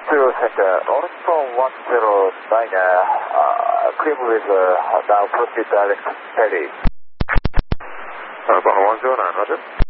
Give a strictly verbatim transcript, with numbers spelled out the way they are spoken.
Zero Center, Orton one zero nine, uh, clear with uh, now proceed direct steady. Uh, one zero nine, roger.